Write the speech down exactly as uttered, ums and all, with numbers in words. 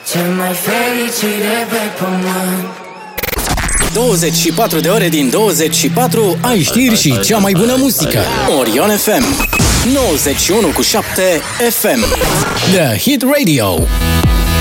cel mai fericit de pe pământ. douăzeci și patru de ore din douăzeci și patru ai știri și cea mai bună muzică. Orion F M nouăzeci și unu virgulă șapte F M The Hit Radio.